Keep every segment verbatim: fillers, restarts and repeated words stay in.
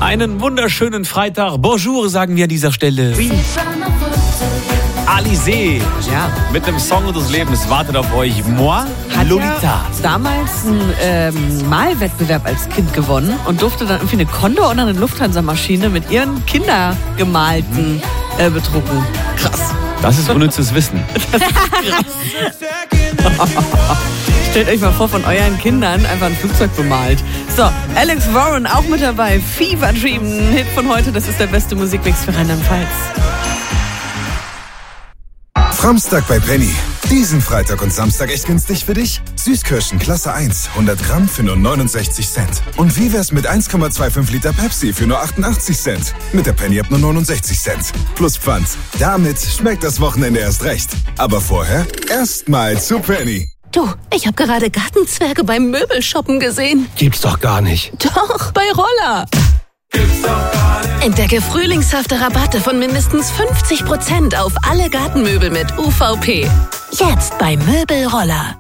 Einen wunderschönen Freitag. Bonjour sagen wir an dieser Stelle. Oui. Alizé. Ja. Mit dem Song des Lebens wartet auf euch. Moi, Hat Lolita. ja damals einen ähm, Malwettbewerb als Kind gewonnen und durfte dann irgendwie eine Condor oder eine Lufthansa-Maschine mit ihren Kindergemalten äh, bedrucken. Krass. Das ist unnützes Wissen. Stellt euch mal vor, von euren Kindern einfach ein Flugzeug bemalt. So, Alex Warren auch mit dabei. Fever Dream, ein Hit von heute. Das ist der beste Musikmix für Rheinland-Pfalz. Framstag bei Penny. Diesen Freitag und Samstag echt günstig für dich? Süßkirschen Klasse eins, hundert Gramm für nur neunundsechzig Cent. Und wie wär's mit eins Komma fünfundzwanzig Liter Pepsi für nur achtundachtzig Cent? Mit der Penny ab nur neunundsechzig Cent. Plus Pfand. Damit schmeckt das Wochenende erst recht. Aber vorher erstmal zu Penny. Du, ich habe gerade Gartenzwerge beim Möbelshoppen gesehen. Gibt's doch gar nicht. Doch, bei Roller. Gibt's doch gar nicht. Entdecke frühlingshafte Rabatte von mindestens fünfzig Prozent auf alle Gartenmöbel mit U V P. Jetzt bei Möbelroller.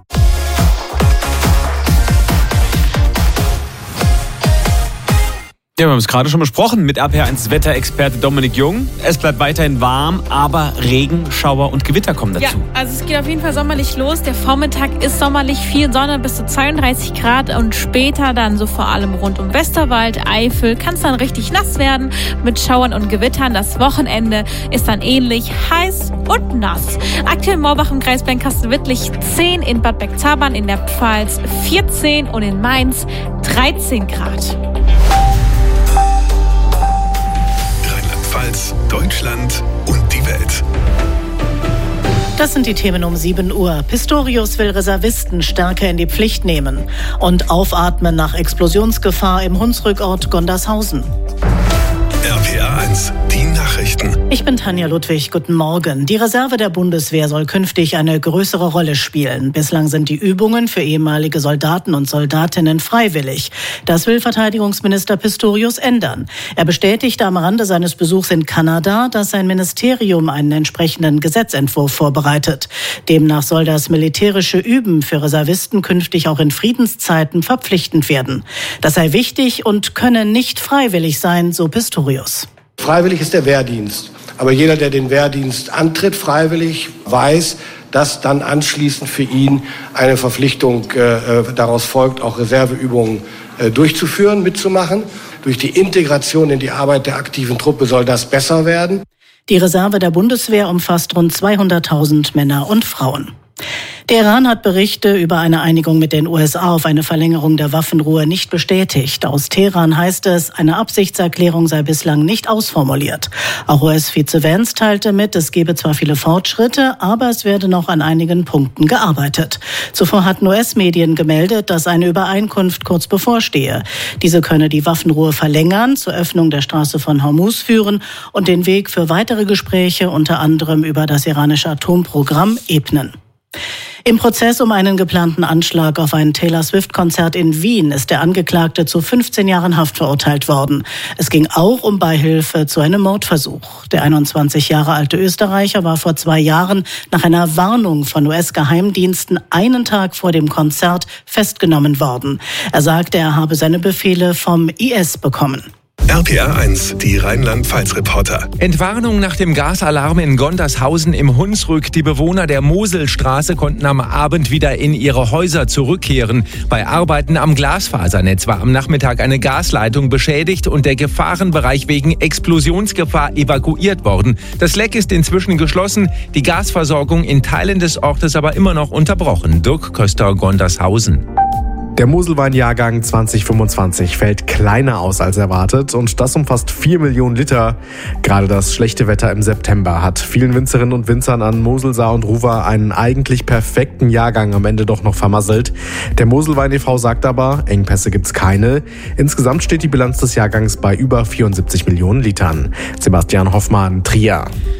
Ja, wir haben es gerade schon besprochen mit R P R eins Wetterexperte Dominik Jung. Es bleibt weiterhin warm, aber Regen, Schauer und Gewitter kommen dazu. Ja, also es geht auf jeden Fall sommerlich los. Der Vormittag ist sommerlich, viel Sonne bis zu zweiunddreißig Grad und später dann so vor allem rund um Westerwald, Eifel kann es dann richtig nass werden mit Schauern und Gewittern. Das Wochenende ist dann ähnlich heiß und nass. Aktuell in Morbach im Kreis Bernkastel-Wittlich zehn, in Bad Bergzabern in der Pfalz vierzehn und in Mainz dreizehn Grad. Rheinland-Pfalz, Deutschland und die Welt. Das sind die Themen um sieben Uhr. Pistorius will Reservisten stärker in die Pflicht nehmen und aufatmen nach Explosionsgefahr im Hunsrückort Gondershausen. R P R eins, die Nachrichten. Ich bin Tanja Ludwig, guten Morgen. Die Reserve der Bundeswehr soll künftig eine größere Rolle spielen. Bislang sind die Übungen für ehemalige Soldaten und Soldatinnen freiwillig. Das will Verteidigungsminister Pistorius ändern. Er bestätigte am Rande seines Besuchs in Kanada, dass sein Ministerium einen entsprechenden Gesetzentwurf vorbereitet. Demnach soll das militärische Üben für Reservisten künftig auch in Friedenszeiten verpflichtend werden. Das sei wichtig und könne nicht freiwillig sein, so Pistorius. Freiwillig ist der Wehrdienst. Aber jeder, der den Wehrdienst antritt, freiwillig, weiß, dass dann anschließend für ihn eine Verpflichtung äh, daraus folgt, auch Reserveübungen äh, durchzuführen, mitzumachen. Durch die Integration in die Arbeit der aktiven Truppe soll das besser werden. Die Reserve der Bundeswehr umfasst rund zweihunderttausend Männer und Frauen. Der Iran hat Berichte über eine Einigung mit den U S A auf eine Verlängerung der Waffenruhe nicht bestätigt. Aus Teheran heißt es, eine Absichtserklärung sei bislang nicht ausformuliert. Auch U S-Vize Vance teilte mit, es gebe zwar viele Fortschritte, aber es werde noch an einigen Punkten gearbeitet. Zuvor hatten U S-Medien gemeldet, dass eine Übereinkunft kurz bevorstehe. Diese könne die Waffenruhe verlängern, zur Öffnung der Straße von Hormuz führen und den Weg für weitere Gespräche, unter anderem über das iranische Atomprogramm, ebnen. Im Prozess um einen geplanten Anschlag auf ein Taylor-Swift-Konzert in Wien ist der Angeklagte zu fünfzehn Jahren Haft verurteilt worden. Es ging auch um Beihilfe zu einem Mordversuch. Der einundzwanzig Jahre alte Österreicher war vor zwei Jahren nach einer Warnung von U S-Geheimdiensten einen Tag vor dem Konzert festgenommen worden. Er sagte, er habe seine Befehle vom I S bekommen. R P R eins, die Rheinland-Pfalz-Reporter. Entwarnung nach dem Gasalarm in Gondershausen im Hunsrück. Die Bewohner der Moselstraße konnten am Abend wieder in ihre Häuser zurückkehren. Bei Arbeiten am Glasfasernetz war am Nachmittag eine Gasleitung beschädigt und der Gefahrenbereich wegen Explosionsgefahr evakuiert worden. Das Leck ist inzwischen geschlossen, die Gasversorgung in Teilen des Ortes aber immer noch unterbrochen. Dirk Köster, Gondershausen. Der Moselweinjahrgang zwanzig fünfundzwanzig fällt kleiner aus als erwartet und das um fast vier Millionen Liter. Gerade das schlechte Wetter im September hat vielen Winzerinnen und Winzern an Moselsaar und Ruwer einen eigentlich perfekten Jahrgang am Ende doch noch vermasselt. Der Moselwein e V sagt aber, Engpässe gibt's keine. Insgesamt steht die Bilanz des Jahrgangs bei über vierundsiebzig Millionen Litern. Sebastian Hoffmann, Trier.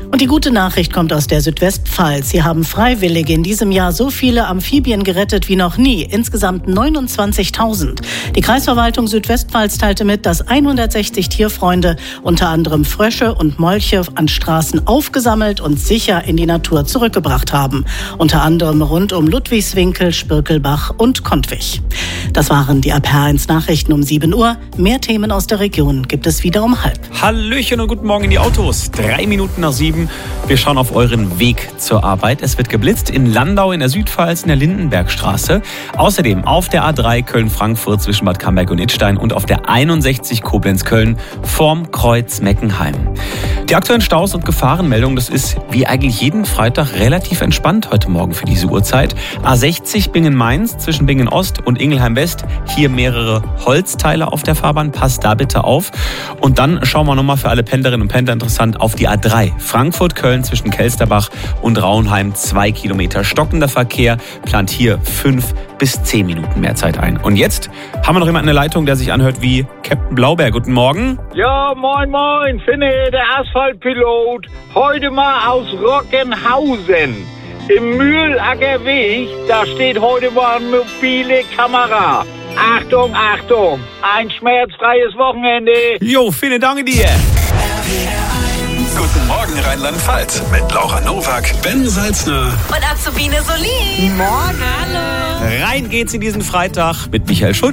Und die gute Nachricht kommt aus der Südwestpfalz. Hier haben Freiwillige in diesem Jahr so viele Amphibien gerettet wie noch nie. Insgesamt neunundzwanzigtausend. Die Kreisverwaltung Südwestpfalz teilte mit, dass hundertsechzig Tierfreunde unter anderem Frösche und Molche an Straßen aufgesammelt und sicher in die Natur zurückgebracht haben. Unter anderem rund um Ludwigswinkel, Spirkelbach und Kontwig. Das waren die A P eins Nachrichten um sieben Uhr. Mehr Themen aus der Region gibt es wieder um halb. Hallöchen und guten Morgen in die Autos. Drei Minuten nach sieben. Wir schauen auf euren Weg zur Arbeit. Es wird geblitzt in Landau in der Südpfalz in der Lindenbergstraße. Außerdem auf der A drei Köln-Frankfurt zwischen Bad Camberg und Idstein und auf der einundsechzig Koblenz-Köln vorm Kreuz Meckenheim. Die aktuellen Staus und Gefahrenmeldungen, das ist wie eigentlich jeden Freitag relativ entspannt heute Morgen für diese Uhrzeit. A sechzig Bingen-Mainz zwischen Bingen-Ost und Ingelheim-West. Hier mehrere Holzteile auf der Fahrbahn. Passt da bitte auf. Und dann schauen wir nochmal für alle Pendlerinnen und Pendler interessant auf die A drei. Frankfurt-Köln zwischen Kelsterbach und Rauenheim. Zwei Kilometer stockender Verkehr. Plant hier fünf bis zehn Minuten mehr Zeit ein. Und jetzt haben wir noch jemanden in der Leitung, der sich anhört wie Captain Blaubeer. Guten Morgen. Ja, moin, moin. Finne, der Asphaltpilot. Heute mal aus Rockenhausen. Im Mühlacker Weg, da steht heute mal eine mobile Kamera. Achtung, Achtung. Ein schmerzfreies Wochenende. Jo, vielen Dank dir. Guten Morgen Rheinland-Pfalz mit Laura Nowak, Ben Salzner Und Azubine Solin. Morgen. Hallo. Rein geht's in diesen Freitag mit Michael Schulz.